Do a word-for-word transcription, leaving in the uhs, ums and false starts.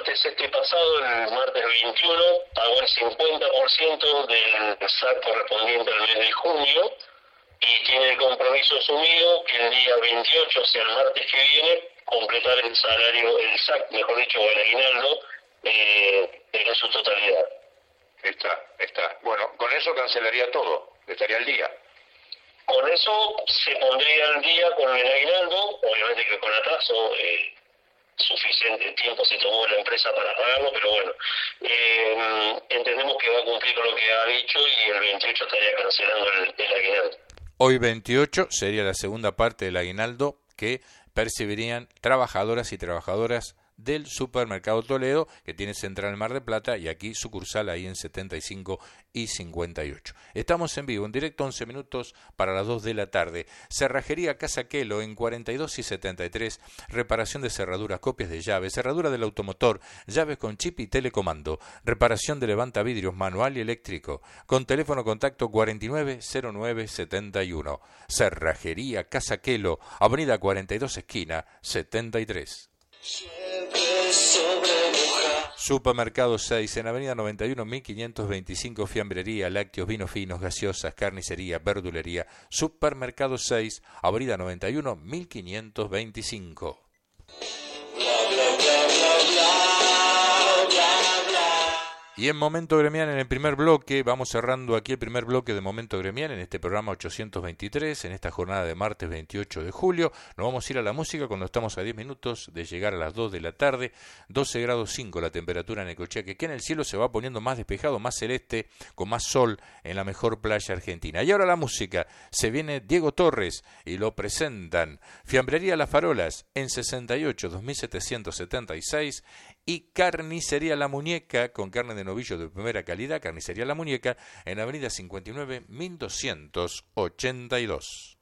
martes este pasado, el martes veintiuno, pagó el cincuenta por ciento del S A C correspondiente al mes de junio y tiene el compromiso asumido que el día veintiocho, o sea, el martes que viene, completar el salario, el S A C, mejor dicho, o el aguinaldo, eh, en su totalidad. Está, está. Bueno, con eso cancelaría todo, estaría al día. Con eso se pondría al día con el aguinaldo, obviamente que con atraso, eh, suficiente tiempo se tomó la empresa para pagarlo, pero bueno, eh, entendemos que va a cumplir con lo que ha dicho y el veintiocho estaría cancelando el, el aguinaldo. Hoy veintiocho sería la segunda parte del aguinaldo que percibirían trabajadoras y trabajadoras del Supermercado Toledo, que tiene central en Mar del Plata y aquí sucursal ahí en setenta y cinco y cincuenta y ocho. Estamos en vivo, en directo, once minutos para las dos de la tarde. Cerrajería Casa Quelo en cuarenta y dos y setenta y tres, reparación de cerraduras, copias de llaves, cerradura del automotor, llaves con chip y telecomando, reparación de levantavidrios manual y eléctrico, con teléfono contacto cuarenta y nueve cero nueve setenta y uno. Cerrajería Casa Quelo, avenida cuarenta y dos esquina setenta y tres. Supermercado seis en avenida noventa y uno mil quinientos veinticinco, fiambrería, lácteos, vinos finos, gaseosas, carnicería, verdulería. Supermercado seis, avenida noventa y uno mil quinientos veinticinco. Y en Momento Gremial, en el primer bloque, vamos cerrando aquí el primer bloque de Momento Gremial en este programa ochocientos veintitrés, en esta jornada de martes veintiocho de julio. Nos vamos a ir a la música cuando estamos a diez minutos de llegar a las dos de la tarde, doce grados cinco la temperatura en Necochea, que en el cielo se va poniendo más despejado, más celeste, con más sol en la mejor playa argentina. Y ahora la música, se viene Diego Torres y lo presentan Fiambrería Las Farolas en sesenta y ocho, dos mil setecientos setenta y seis y Carnicería La Muñeca con carne de novillo de primera calidad, Carnicería La Muñeca en avenida cincuenta y nueve mil doscientos ochenta y dos.